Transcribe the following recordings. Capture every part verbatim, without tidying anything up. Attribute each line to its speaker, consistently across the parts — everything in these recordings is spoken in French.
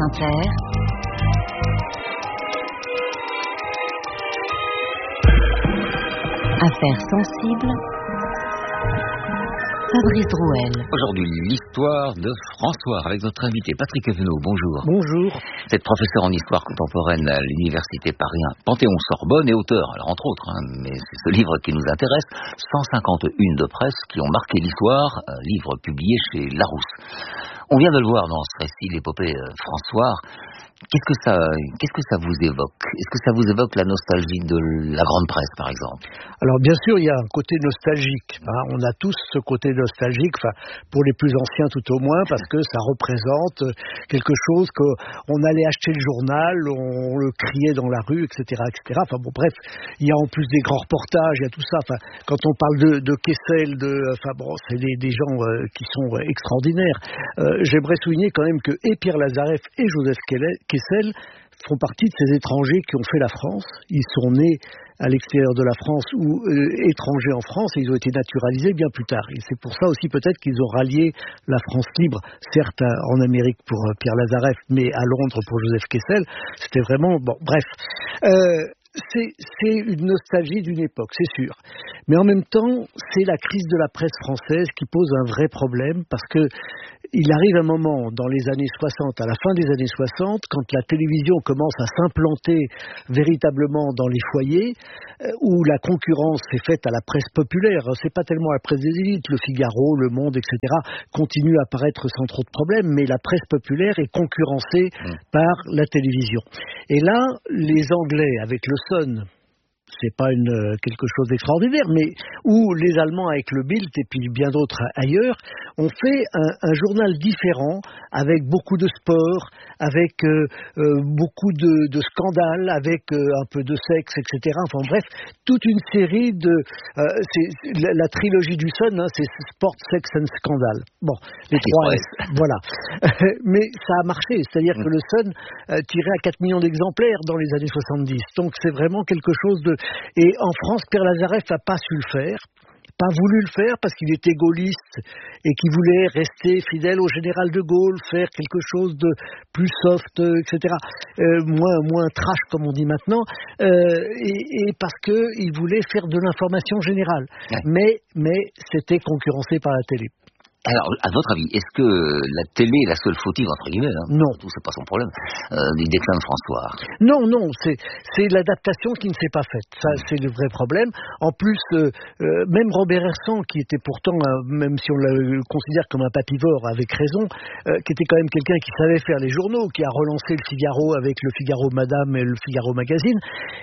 Speaker 1: Inter. Affaires sensibles. Fabrice Drouel.
Speaker 2: Aujourd'hui, l'histoire de François avec notre invité Patrick Evenot. Bonjour.
Speaker 3: Bonjour.
Speaker 2: Vous êtes professeur en histoire contemporaine à l'université Paris un Panthéon-Sorbonne et auteur, alors entre autres, hein, mais c'est ce livre qui nous intéresse, cent cinquante et un de presse qui ont marqué l'histoire, un livre publié chez Larousse. On vient de le voir dans ce récit, l'épopée euh, François. Qu'est-ce que ça, qu'est-ce que ça vous évoque? Est-ce que ça vous évoque la nostalgie de la grande presse, par exemple?
Speaker 3: Alors bien sûr, il y a un côté nostalgique. Hein. On a tous ce côté nostalgique, enfin pour les plus anciens tout au moins, parce que ça représente quelque chose qu'on allait acheter le journal, on le criait dans la rue, et cetera, et cetera. Enfin bon, bref, il y a en plus des grands reportages, il y a tout ça. Enfin, quand on parle de, de Kessel, de, enfin bon, c'est des, des gens euh, qui sont extraordinaires. Euh, j'aimerais souligner quand même que et Pierre Lazareff et Joseph Kessel font partie de ces étrangers qui ont fait la France. Ils sont nés à l'extérieur de la France ou euh, étrangers en France et ils ont été naturalisés bien plus tard. Et c'est pour ça aussi peut-être qu'ils ont rallié la France libre, certes en Amérique pour euh, Pierre Lazareff, mais à Londres pour Joseph Kessel. C'était vraiment... Bon, bref... Euh, C'est, c'est une nostalgie d'une époque, c'est sûr. Mais en même temps, c'est la crise de la presse française qui pose un vrai problème parce que il arrive un moment dans les années soixante, à la fin des années soixante, quand la télévision commence à s'implanter véritablement dans les foyers, où la concurrence est faite à la presse populaire. C'est pas tellement la presse des élites, le Figaro, le Monde, et cetera continue à apparaître sans trop de problèmes, mais la presse populaire est concurrencée mmh. par la télévision. Et là, les Anglais, avec le Sun, c'est pas une, quelque chose d'extraordinaire, mais où les Allemands avec le Bild et puis bien d'autres ailleurs ont fait un, un journal différent avec beaucoup de sport, avec euh, euh, beaucoup de, de scandales, avec euh, un peu de sexe, et cetera. Enfin bref, toute une série de... Euh, c'est, c'est, la, la trilogie du Sun, hein, c'est Sport, Sex and Scandal. Bon, les trois S, voilà. Mais ça a marché, c'est-à-dire que le Sun euh, tirait à quatre millions d'exemplaires dans les années soixante-dix. Donc c'est vraiment quelque chose de... Et en France, Pierre Lazareff n'a pas su le faire, pas voulu le faire parce qu'il était gaulliste et qu'il voulait rester fidèle au général de Gaulle, faire quelque chose de plus soft, et cetera, euh, moins, moins trash comme on dit maintenant, euh, et, et parce qu'il voulait faire de l'information générale. Ouais. Mais, mais c'était concurrencé par la télé.
Speaker 2: Alors, à votre avis, est-ce que la télé est la seule fautive, entre guillemets, hein,
Speaker 3: non,
Speaker 2: tout c'est pas son problème, euh, du déclin de François?
Speaker 3: Non, non, c'est, c'est l'adaptation qui ne s'est pas faite. Ça, mmh. c'est le vrai problème. En plus, euh, euh, même Robert Hersan, qui était pourtant, euh, même si on le considère comme un papivore, avec raison, euh, qui était quand même quelqu'un qui savait faire les journaux, qui a relancé le Figaro avec le Figaro Madame et le Figaro Magazine,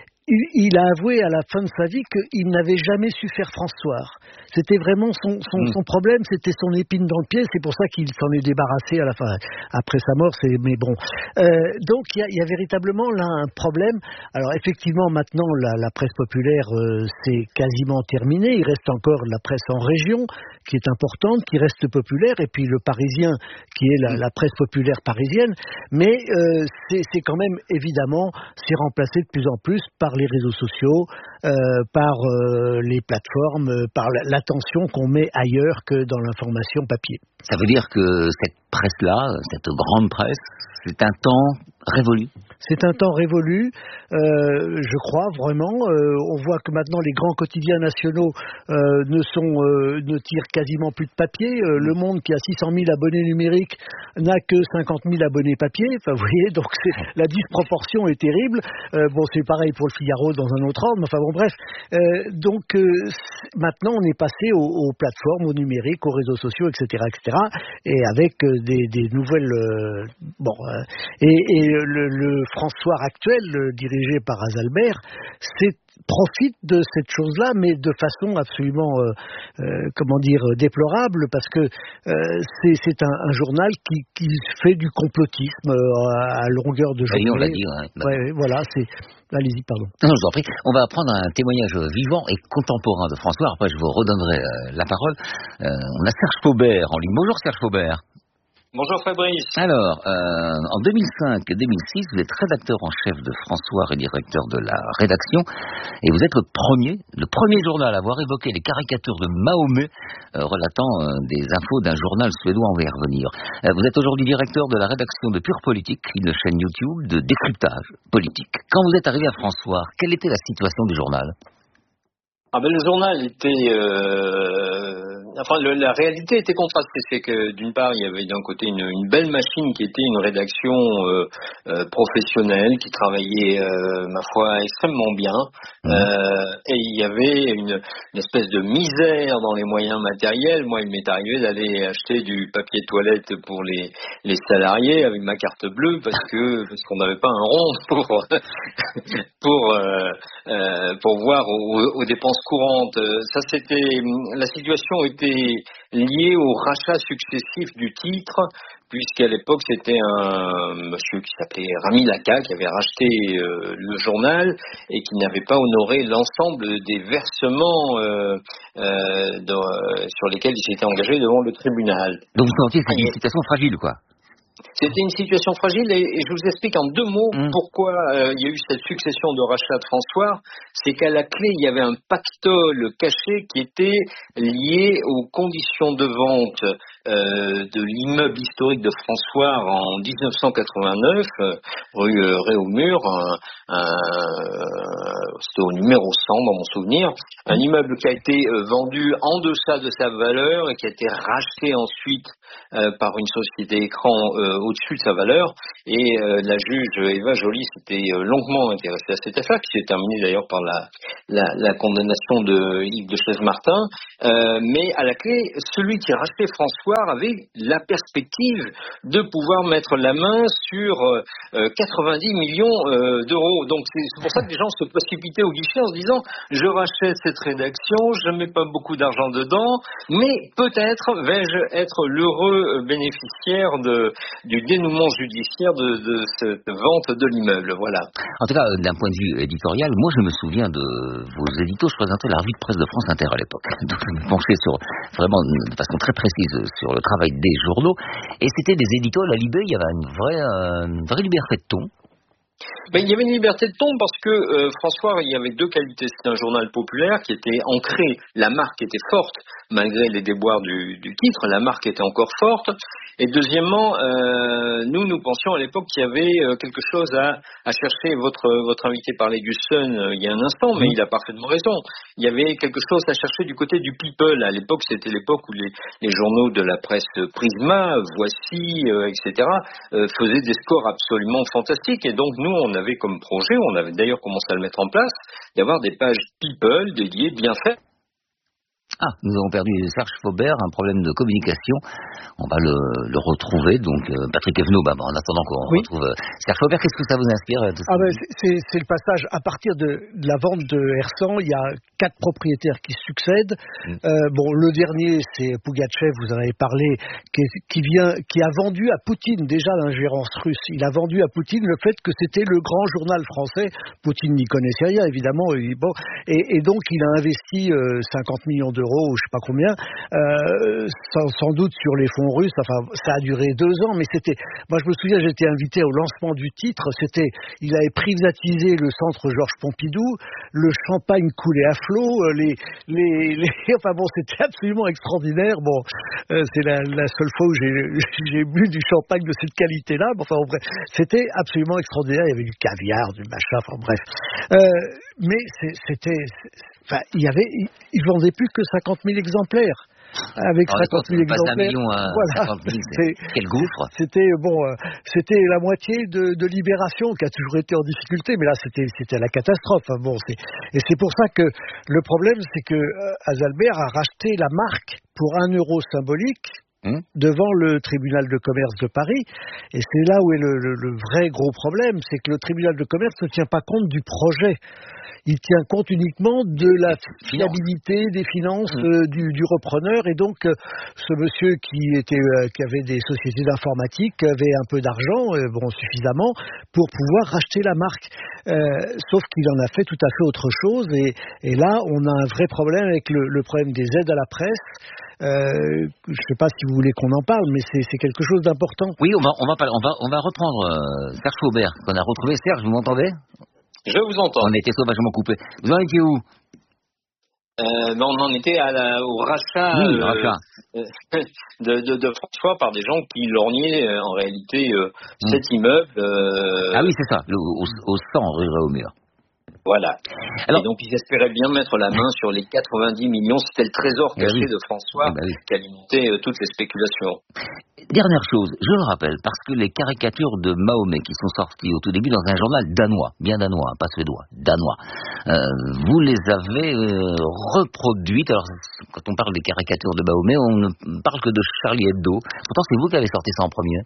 Speaker 3: il, il a avoué à la fin de sa vie qu'il n'avait jamais su faire François. C'était vraiment son, son, mmh. son problème, c'était son épine dans le pied, c'est pour ça qu'il s'en est débarrassé à la fin, après sa mort, c'est, mais bon. Euh, donc il y, y a véritablement là un problème. Alors effectivement maintenant la, la presse populaire euh, c'est quasiment terminé, il reste encore la presse en région qui est importante, qui reste populaire, et puis le Parisien qui est la, la presse populaire parisienne, mais euh, c'est, c'est quand même évidemment, c'est remplacé de plus en plus par les réseaux sociaux, euh, par euh, les plateformes, euh, par la, l'attention qu'on met ailleurs que dans l'information papier.
Speaker 2: Ça veut dire que cette presse-là, cette grande presse, c'est un temps révolu.
Speaker 3: C'est un temps révolu, euh, je crois vraiment. Euh, on voit que maintenant les grands quotidiens nationaux euh, ne sont, euh, ne tirent quasiment plus de papier. Euh, Le Monde, qui a six cent mille abonnés numériques, n'a que cinquante mille abonnés papier. Enfin, vous voyez, donc c'est, la disproportion est terrible. Euh, bon, c'est pareil pour le Figaro dans un autre ordre. Mais enfin bon, bref. Euh, donc euh, maintenant, on est passé aux, aux plateformes, au numérique, aux réseaux sociaux, et cetera, et cetera. Et avec euh, des, des nouvelles. Euh, bon, euh, et, et le, le François actuel, dirigé par Azalbert, c'est, profite de cette chose-là, mais de façon absolument, euh, euh, comment dire, déplorable, parce que euh, c'est, c'est un, un journal qui, qui fait du complotisme euh, à longueur de journée.
Speaker 2: Oui, on l'a dit. Ouais.
Speaker 3: Ouais, voilà, c'est... Allez-y, pardon.
Speaker 2: Non, je vous en prie. On va prendre un témoignage vivant et contemporain de François. Après, je vous redonnerai euh, la parole. Euh, on a Serge Faubert en ligne. Bonjour Serge Faubert.
Speaker 4: Bonjour Fabrice.
Speaker 2: Alors, euh, en deux mille cinq deux mille six, vous êtes rédacteur en chef de François et directeur de la rédaction, et vous êtes le premier, le premier journal à avoir évoqué les caricatures de Mahomet, euh, relatant euh, des infos d'un journal suédois. On va y revenir. Euh, vous êtes aujourd'hui directeur de la rédaction de Pure Politique, une chaîne YouTube de décryptage politique. Quand vous êtes arrivé à François, quelle était la situation du journal ?
Speaker 4: Ah ben le journal était, euh, enfin le, la réalité était contrastée. C'est que d'une part il y avait d'un côté une, une belle machine qui était une rédaction euh, euh, professionnelle qui travaillait, euh, ma foi, extrêmement bien. Mmh. Euh, et il y avait une, une espèce de misère dans les moyens matériels. Moi, il m'est arrivé d'aller acheter du papier toilette pour les, les salariés avec ma carte bleue parce que parce qu'on n'avait pas un rond pour pour euh, euh, pour voir aux, aux dépenses courantes. Ça, c'était, la situation était liée au rachat successif du titre, puisqu'à l'époque c'était un monsieur qui s'appelait Rami Laka qui avait racheté euh, le journal et qui n'avait pas honoré l'ensemble des versements euh, euh, dans, euh, sur lesquels il s'était engagé devant le tribunal.
Speaker 2: Donc vous sentiez que c'était une situation fragile, quoi.
Speaker 4: C'était une situation fragile et, et je vous explique en deux mots mmh. pourquoi euh, il y a eu cette succession de rachats de François. C'est qu'à la clé, il y avait un pactole caché qui était lié aux conditions de vente euh, de l'immeuble historique de François en dix-neuf cent quatre-vingt-neuf, euh, rue euh, Réaumur, un, un, c'était au numéro cent dans mon souvenir, un immeuble qui a été euh, vendu en deçà de sa valeur et qui a été racheté ensuite euh, par une société écran euh, au-dessus de sa valeur, et euh, la juge Eva Joly s'était euh, longuement intéressée à cette affaire, qui s'est terminée d'ailleurs par la, la, la condamnation de Yves de Chaise-Martin, euh, mais à la clé, celui qui rachetait François avait la perspective de pouvoir mettre la main sur euh, quatre-vingt-dix millions euh, d'euros. Donc c'est, c'est pour ça que les gens se précipitaient au guichet en se disant « je rachète cette rédaction, je ne mets pas beaucoup d'argent dedans, mais peut-être vais-je être l'heureux bénéficiaire de du dénouement judiciaire de, de cette vente de l'immeuble, voilà.
Speaker 2: En tout cas, d'un point de vue éditorial, moi je me souviens de vos éditos, je présentais la revue de presse de France Inter à l'époque, donc je me penchais sur, vraiment de façon très précise sur le travail des journaux, et c'était des éditos, à la Libé, il y avait une vraie, euh, une vraie liberté de ton.
Speaker 4: Ben, il y avait une liberté de ton parce que euh, François, il y avait deux qualités. C'était un journal populaire qui était ancré, la marque était forte, malgré les déboires du, du titre, la marque était encore forte. Et deuxièmement, euh, nous, nous pensions à l'époque qu'il y avait euh, quelque chose à, à chercher. Votre, votre invité parlait du Sun euh, il y a un instant, mais il a parfaitement raison. Il y avait quelque chose à chercher du côté du people. À l'époque, c'était l'époque où les, les journaux de la presse Prisma, Voici, euh, et cetera, euh, faisaient des scores absolument fantastiques. Et donc, nous, on avait comme projet, on avait d'ailleurs commencé à le mettre en place, d'avoir des pages people dédiées, bien faites.
Speaker 2: Ah, nous avons perdu Serge Faubert, un problème de communication. On va le, le retrouver. Donc, euh, Patrick Evenot, bah, en attendant qu'on oui. retrouve euh, Serge Faubert, qu'est-ce que ça vous inspire tout
Speaker 3: ah ben, c'est, c'est le passage. À partir de, de la vente de Hersant, il y a quatre propriétaires qui succèdent. Mm. Euh, bon, le dernier, c'est Pougatchev, vous en avez parlé, qui, qui, vient, qui a vendu à Poutine déjà l'ingérence russe. Il a vendu à Poutine le fait que c'était le grand journal français. Poutine n'y connaissait rien, évidemment. Et, bon, et, et donc, il a investi euh, cinquante millions d'euros ou je sais pas combien, euh, sans, sans doute sur les fonds russes. Enfin, ça a duré deux ans, mais c'était. Moi, je me souviens, j'étais invité au lancement du titre. C'était, il avait privatisé le centre Georges Pompidou, le champagne coulait à flot, les, les, les enfin bon, c'était absolument extraordinaire. Bon, euh, c'est la, la seule fois où j'ai, j'ai bu du champagne de cette qualité-là. Bon, enfin, bref, c'était absolument extraordinaire. Il y avait du caviar, du machin. Enfin, bref. Euh, mais c'est, c'était. C'est, Enfin, il y avait, ils vendaient plus que cinquante mille exemplaires. Avec
Speaker 2: alors,
Speaker 3: cinquante mille exemplaires.
Speaker 2: Un million à voilà. cinquante mille, c'est... Quel gouffre.
Speaker 3: C'était, bon, euh, c'était la moitié de, de Libération qui a toujours été en difficulté, mais là, c'était, c'était la catastrophe. Hein. Bon, c'est, et c'est pour ça que le problème, c'est que euh, Azalbert a racheté la marque pour un euro symbolique. Hum. Devant le tribunal de commerce de Paris. Et c'est là où est le, le, le vrai gros problème, c'est que le tribunal de commerce ne tient pas compte du projet. Il tient compte uniquement de la fiabilité des finances mmh. euh, du, du repreneur, et donc euh, ce monsieur qui était euh, qui avait des sociétés d'informatique avait un peu d'argent, euh, bon suffisamment pour pouvoir racheter la marque. Euh, sauf qu'il en a fait tout à fait autre chose, et, et là on a un vrai problème avec le, le problème des aides à la presse. Euh, je ne sais pas si vous voulez qu'on en parle, mais c'est, c'est quelque chose d'important.
Speaker 2: Oui, on va, on va, on va, on va reprendre euh, Serge Faubert, qu'on a retrouvé. Serge, vous m'entendez?
Speaker 4: Je vous entends.
Speaker 2: On était sauvagement coupés. Vous en étiez où?
Speaker 4: Euh, ben on en était à la, au rachat,
Speaker 2: oui,
Speaker 4: euh,
Speaker 2: rachat.
Speaker 4: de, de, de François par des gens qui lorgnaient euh, en réalité euh, mmh. cet immeuble. Euh...
Speaker 2: Ah oui, c'est ça, le, au, au cent rue Réaumur.
Speaker 4: Voilà. Alors, et donc ils espéraient bien mettre la main sur les quatre-vingt-dix millions. C'était le trésor caché oui. de François oui, bah oui. qui alimentait euh, toutes les spéculations.
Speaker 2: Dernière chose, je le rappelle, parce que les caricatures de Mahomet qui sont sorties au tout début dans un journal danois, bien danois, pas suédois, danois, euh, vous les avez euh, reproduites. Alors, quand on parle des caricatures de Mahomet, on ne parle que de Charlie Hebdo. Pourtant, c'est vous qui avez sorti ça en premier.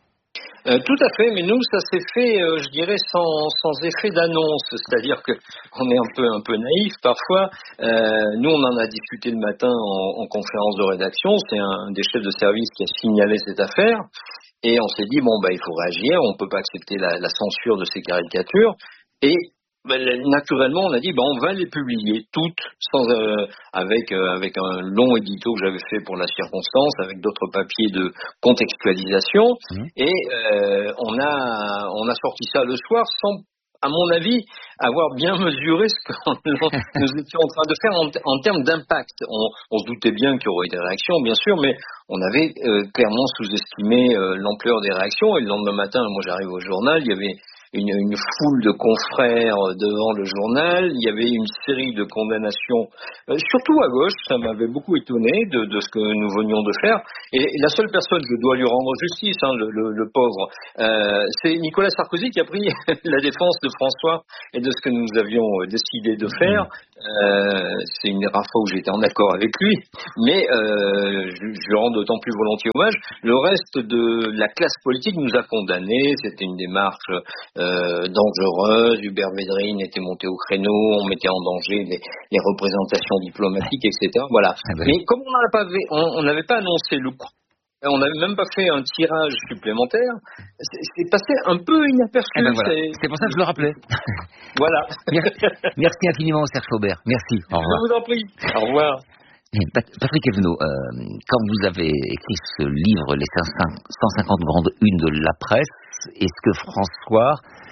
Speaker 4: Euh, tout à fait, mais nous, ça s'est fait, euh, je dirais, sans, sans effet d'annonce. C'est-à-dire que on est un peu, un peu naïf parfois. Euh, nous, on en a discuté le matin en, en conférence de rédaction. C'est un des chefs de service qui a signalé cette affaire. Et on s'est dit, bon, bah, il faut réagir. On ne peut pas accepter la, la censure de ces caricatures. Et ben, naturellement, on a dit, ben, on va les publier toutes, sans, euh, avec, euh, avec un long édito que j'avais fait pour la circonstance, avec d'autres papiers de contextualisation. Mmh. Et euh, on a, on a sorti ça le soir sans, à mon avis, avoir bien mesuré ce que nous étions en train de faire en, en termes d'impact. On, on se doutait bien qu'il y aurait des réactions, bien sûr, mais on avait euh, clairement sous-estimé euh, l'ampleur des réactions. Et le lendemain matin, moi j'arrive au journal, il y avait Une, une foule de confrères devant le journal, il y avait une série de condamnations, euh, surtout à gauche, ça m'avait beaucoup étonné de, de ce que nous venions de faire, et, et la seule personne que je dois lui rendre justice, hein, le, le, le pauvre, euh, c'est Nicolas Sarkozy qui a pris la défense de François et de ce que nous avions décidé de faire. Euh, c'est une des rares fois où j'étais en accord avec lui, mais euh, je, je lui rends d'autant plus volontiers hommage. Le reste de la classe politique nous a condamnés, c'était une démarche Euh, dangereuse, Hubert Védrine était monté au créneau, on mettait en danger les, les représentations diplomatiques, et cetera. Voilà. Ah ben. Mais comme on n'avait pas, on n'avait pas annoncé le coup, on n'avait même pas fait un tirage supplémentaire, c'est, c'est passé un peu inaperçu.
Speaker 2: Ah ben voilà. c'est... c'est pour ça que je le rappelais.
Speaker 4: Voilà.
Speaker 2: Merci infiniment, Serge Faubert. Merci. Au revoir.
Speaker 4: Je vous en prie. Au revoir.
Speaker 2: Patrick Evenot, euh, quand vous avez écrit ce livre, les cent cinquante grandes unes de la presse, est-ce que François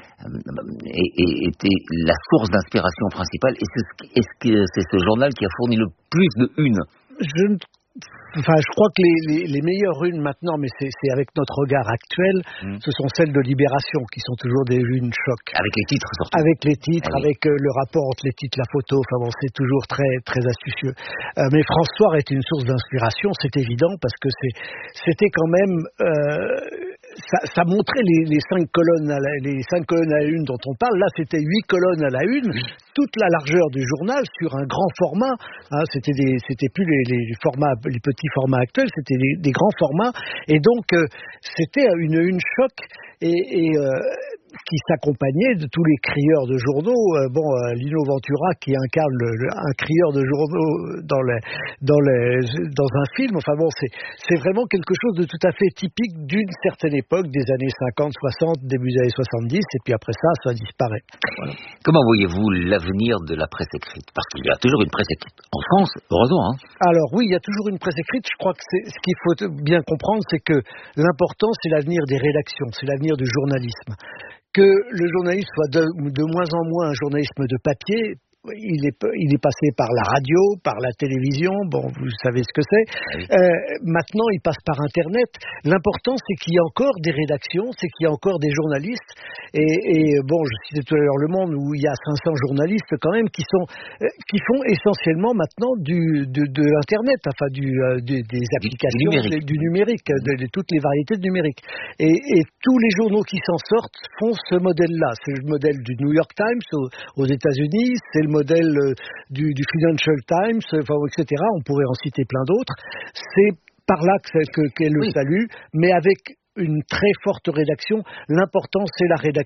Speaker 2: euh, était la source d'inspiration principale? Est-ce, est-ce que c'est ce journal qui a fourni le plus de unes?
Speaker 3: Je ne Enfin, je crois que les, les, les meilleures unes maintenant, mais c'est, c'est avec notre regard actuel, mmh. ce sont celles de Libération, qui sont toujours des unes choc.
Speaker 2: Avec les titres surtout.
Speaker 3: Avec les titres,
Speaker 2: ah, oui.
Speaker 3: avec euh, le rapport entre les titres, la photo, enfin bon, c'est toujours très, très astucieux. Euh, mais François est une source d'inspiration, c'est évident, parce que c'est, c'était quand même... Euh, Ça, ça montrait les, les cinq colonnes à la, les cinq colonnes à la une dont on parle. Là, c'était huit colonnes à la une, toute la largeur du journal sur un grand format. Hein, c'était des, c'était plus les, les formats, les petits formats actuels, c'était des, des grands formats. Et donc, euh, c'était une une choc et, et euh, qui s'accompagnait de tous les crieurs de journaux. Euh, bon, euh, Lino Ventura qui incarne le, le, un crieur de journaux dans les, dans les, dans un film. Enfin bon, c'est, c'est vraiment quelque chose de tout à fait typique d'une certaine époque, des années cinquante, soixante, début des années soixante-dix, et puis après ça, ça disparaît. Voilà.
Speaker 2: Comment voyez-vous l'avenir de la presse écrite? Parce qu'il y a toujours une presse écrite. En France, heureusement. Hein.
Speaker 3: Alors oui, il y a toujours une presse écrite. Je crois que c'est, ce qu'il faut bien comprendre, c'est que l'important, c'est l'avenir des rédactions, c'est l'avenir du journalisme. Que le journalisme soit de, de moins en moins un journalisme de papier, il est, il est passé par la radio, par la télévision, bon, vous savez ce que c'est. Oui. Euh, maintenant, il passe par Internet. L'important, c'est qu'il y a encore des rédactions, c'est qu'il y a encore des journalistes. Et, et bon, je citais tout à l'heure Le Monde, où il y a cinq cents journalistes quand même qui sont, euh, qui font essentiellement maintenant du, de, de l'Internet, enfin du, euh, du des applications, du numérique, du, du numérique de, de toutes les variétés de numérique. Et, et tous les journaux qui s'en sortent font ce modèle-là. C'est le modèle du New York Times aux, aux États-Unis, c'est le modèle du, du Financial Times, enfin, et cetera. On pourrait en citer plein d'autres. C'est par là que, que, qu'est le oui. salut, mais avec une très forte rédaction. L'important, c'est la rédaction.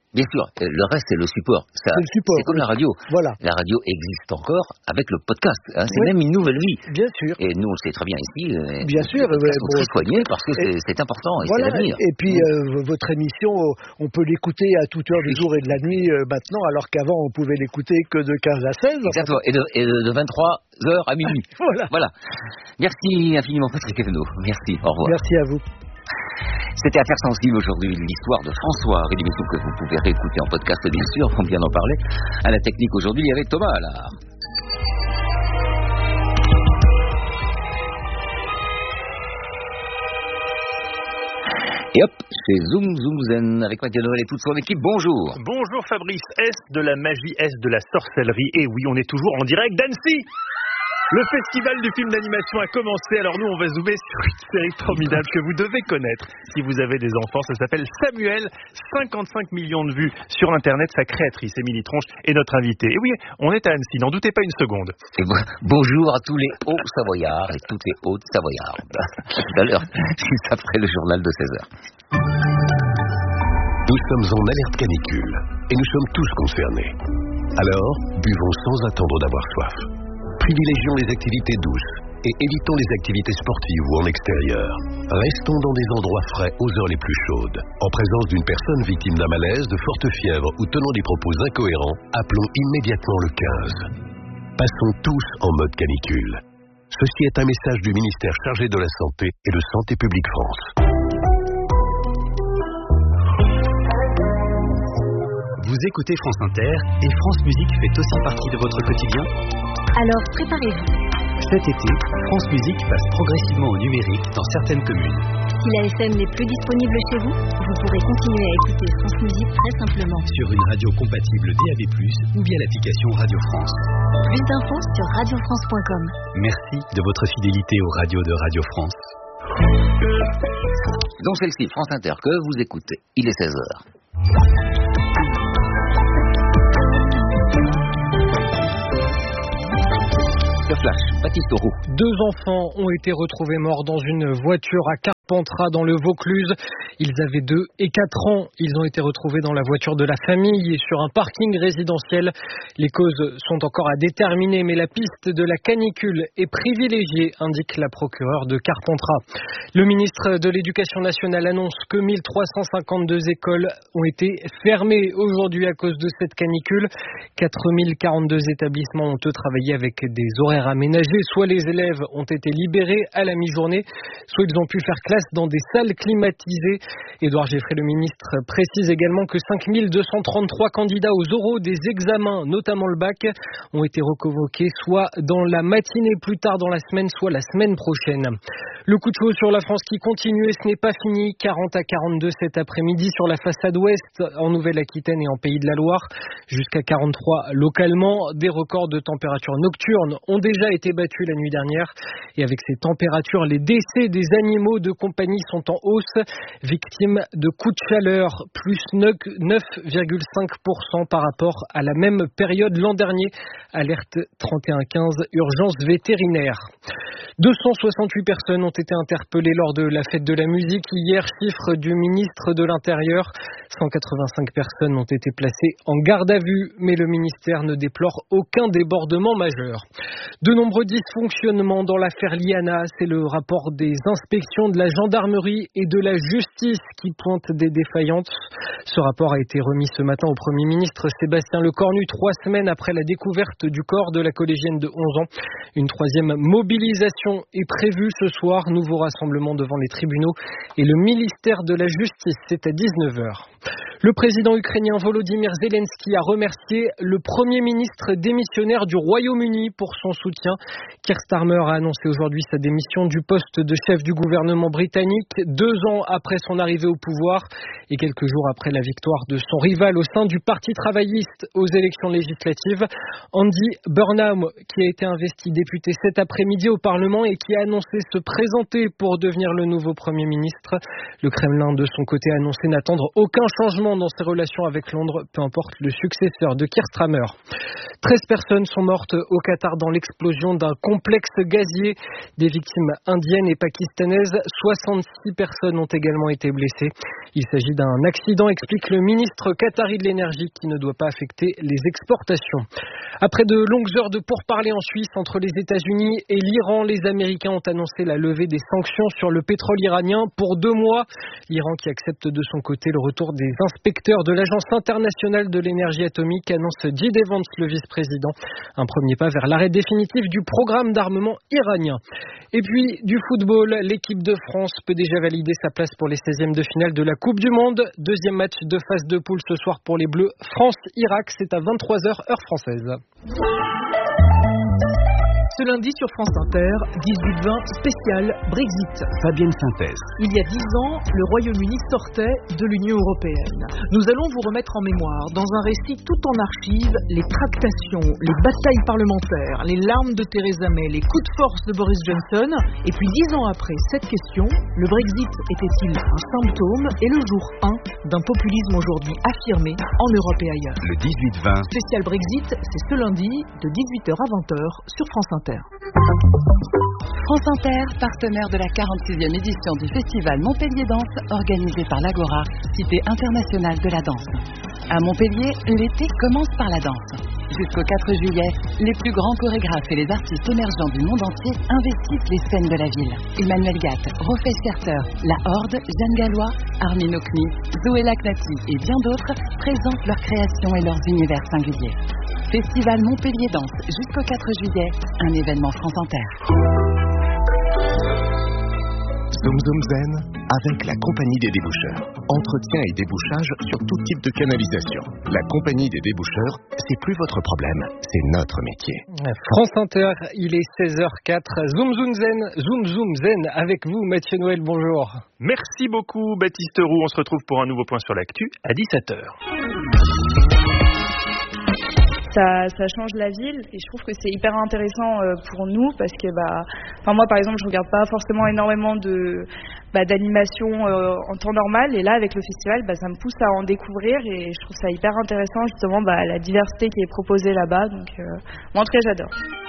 Speaker 2: Bien sûr, le reste c'est le support. Ça,
Speaker 3: c'est le support.
Speaker 2: C'est comme la radio.
Speaker 3: Voilà.
Speaker 2: La radio existe encore avec le podcast. Hein. C'est oui. même une nouvelle vie.
Speaker 3: Bien sûr.
Speaker 2: Et nous on le sait très bien ici.
Speaker 3: Bien sûr.
Speaker 2: Les podcasts
Speaker 3: bon,
Speaker 2: sont très soignés parce que c'est, c'est important et
Speaker 3: voilà.
Speaker 2: c'est l'avenir.
Speaker 3: Et puis euh, votre émission, on peut l'écouter à toute heure du jour et de la nuit euh, maintenant, alors qu'avant on pouvait l'écouter que de quinze à seize.
Speaker 2: Exactement. Et de, et de vingt-trois heures à minuit.
Speaker 3: voilà.
Speaker 2: Voilà. Merci infiniment Patrick Evenot. Merci. Au revoir.
Speaker 3: Merci à vous.
Speaker 2: C'était Affaires sensibles aujourd'hui, l'histoire de François, une émission que vous pouvez réécouter en podcast bien sûr, on vient d'en parler. À la technique aujourd'hui, il y avait Thomas Allard. Et hop, c'est Zoom Zoom Zen avec Mathieu Noël et toute son équipe. Bonjour.
Speaker 5: Bonjour Fabrice. Est-ce de la magie, est-ce de la sorcellerie? Et oui, on est toujours en direct d'Annecy. Le festival du film d'animation a commencé, alors nous on va zoomer sur une série formidable que vous devez connaître si vous avez des enfants, ça s'appelle Samuel, cinquante-cinq millions de vues sur internet, sa créatrice Émilie Tronche est notre invitée. Et oui, on est à Annecy, n'en doutez pas une seconde.
Speaker 2: Et bon, bonjour à tous les hauts savoyards et toutes les hautes savoyardes. Tout à l'heure, juste après le journal de seize heures.
Speaker 6: Nous sommes en alerte canicule et nous sommes tous concernés. Alors, buvons sans attendre d'avoir soif. Privilégions les activités douces et évitons les activités sportives ou en extérieur. Restons dans des endroits frais aux heures les plus chaudes. En présence d'une personne victime d'un malaise, de forte fièvre ou tenant des propos incohérents, appelons immédiatement le quinze. Passons tous en mode canicule. Ceci est un message du ministère chargé de la Santé et de Santé publique France.
Speaker 7: Vous écoutez France Inter et France Musique fait aussi partie de votre quotidien ?
Speaker 1: Alors préparez-vous.
Speaker 7: Cet été, France Musique passe progressivement au numérique dans certaines communes.
Speaker 1: Si la F M n'est plus disponible chez vous, vous pourrez continuer à écouter France Musique très simplement.
Speaker 7: Sur une radio compatible D A B plus, ou via l'application Radio France.
Speaker 1: Plus d'infos sur radio france point com.
Speaker 7: Merci de votre fidélité aux radios de Radio France.
Speaker 2: Donc celle-ci, France Inter, que vous écoutez. Il est seize heures. Flash, Baptiste Roux.
Speaker 8: Deux enfants ont été retrouvés morts dans une voiture à Carpentras dans le Vaucluse. Ils avaient deux et quatre ans. Ils ont été retrouvés dans la voiture de la famille et sur un parking résidentiel. Les causes sont encore à déterminer, mais la piste de la canicule est privilégiée, indique la procureure de Carpentras. Le ministre de l'Éducation nationale annonce que mille trois cent cinquante-deux écoles ont été fermées aujourd'hui à cause de cette canicule. quatre mille quarante-deux établissements ont eux travaillé avec des horaires aménagés. Soit les élèves ont été libérés à la mi-journée, soit ils ont pu faire classe dans des salles climatisées. Édouard Geffray, le ministre, précise également que cinq mille deux cent trente-trois candidats aux oraux des examens, notamment le bac, ont été reconvoqués soit dans la matinée plus tard dans la semaine, soit la semaine prochaine. Le coup de chaud sur la France qui continue et ce n'est pas fini. quarante à quarante-deux cet après-midi sur la façade ouest en Nouvelle-Aquitaine et en Pays de la Loire. Jusqu'à quarante-trois localement. Des records de température nocturne ont déjà été battus la nuit dernière. Et avec ces températures, les décès des animaux de compagnie sont en hausse. Victimes de coups de chaleur, plus neuf virgule cinq pour cent par rapport à la même période l'an dernier. Alerte trente et un quinze, urgence vétérinaire. deux cent soixante-huit personnes ont été interpellées lors de la fête de la musique. Hier, chiffre du ministre de l'Intérieur. cent quatre-vingt-cinq personnes ont été placées en garde à vue, mais le ministère ne déplore aucun débordement majeur. De nombreux dysfonctionnements dans l'affaire Liana, c'est le rapport des inspections de la gendarmerie et de la justice qui pointe des défaillances. Ce rapport a été remis ce matin au Premier ministre Sébastien Lecornu, trois semaines après la découverte du corps de la collégienne de onze ans. Une troisième mobilisation est prévue ce soir. Nouveau rassemblement devant les tribunaux et le ministère de la Justice, c'est à dix-neuf heures. Le président ukrainien Volodymyr Zelensky a remercié le Premier ministre démissionnaire du Royaume-Uni pour son soutien. Keir Starmer a annoncé aujourd'hui sa démission du poste de chef du gouvernement britannique, deux ans après son arrivée au pouvoir et quelques jours après la victoire de son rival au sein du Parti travailliste aux élections législatives. Andy Burnham, qui a été investi député cet après-midi au Parlement et qui a annoncé se présenter pour devenir le nouveau Premier ministre. Le Kremlin, de son côté, a annoncé n'attendre aucun changement dans ses relations avec Londres, peu importe le successeur de Keir Starmer. treize personnes sont mortes au Qatar dans l'explosion d'un complexe gazier. Des victimes indiennes et pakistanaises. soixante-six personnes ont également été blessées. Il s'agit d'un accident, explique le ministre qatari de l'énergie, qui ne doit pas affecter les exportations. Après de longues heures de pourparlers en Suisse entre les États-Unis et l'Iran, les Américains ont annoncé la levée des sanctions sur le pétrole iranien pour deux mois. L'Iran qui accepte de son côté le retour des inspecteurs de l'Agence internationale de l'énergie atomique, annonce J D Vance, le vice-président. Un premier pas vers l'arrêt définitif du programme d'armement iranien. Et puis du football, l'équipe de France peut déjà valider sa place pour les seizièmes de finale de la Coupe du Monde. Deuxième match de phase de poule ce soir pour les Bleus. France-Irak, c'est à vingt-trois heures heure française.
Speaker 9: Ce lundi sur France Inter, dix-huit vingt spécial Brexit.
Speaker 7: Fabienne Synthèse.
Speaker 9: Il y a dix ans, le Royaume-Uni sortait de l'Union européenne. Nous allons vous remettre en mémoire, dans un récit tout en archives, les tractations, les batailles parlementaires, les larmes de Theresa May, les coups de force de Boris Johnson. Et puis dix ans après cette question, le Brexit était-il un symptôme et le jour un d'un populisme aujourd'hui affirmé en Europe et ailleurs?
Speaker 7: Le dix-huit vingt.
Speaker 9: Spécial Brexit, c'est ce lundi de dix-huit heures à vingt heures sur France Inter.
Speaker 10: France Inter, partenaire de la quarante-sixième édition du festival Montpellier Danse, organisé par l'Agora, cité internationale de la danse. À Montpellier, l'été commence par la danse. Jusqu'au quatre juillet, les plus grands chorégraphes et les artistes émergents du monde entier investissent les scènes de la ville. Emmanuel Gatt, Rofé Scherter, La Horde, Jeanne Gallois, Armin Okni, Zoé Lacnati et bien d'autres présentent leurs créations et leurs univers singuliers. Festival Montpellier Danse jusqu'au quatre juillet, un événement France Inter.
Speaker 6: Zoom Zoom Zen avec la Compagnie des déboucheurs. Entretien et débouchage sur tout type de canalisation. La Compagnie des déboucheurs, c'est plus votre problème, c'est notre métier.
Speaker 8: France Inter, il est seize heures quatre. Zoom Zoom Zen, Zoom Zoom Zen avec vous, Mathieu Noël, bonjour.
Speaker 5: Merci beaucoup Baptiste Roux, on se retrouve pour un nouveau point sur l'actu à dix-sept heures.
Speaker 11: Ça, ça change la ville et je trouve que c'est hyper intéressant euh, pour nous parce que bah, enfin moi par exemple je regarde pas forcément énormément de bah, d'animation euh, en temps normal et là avec le festival bah, ça me pousse à en découvrir et je trouve ça hyper intéressant justement bah, la diversité qui est proposée là-bas donc euh, moi en tout cas j'adore.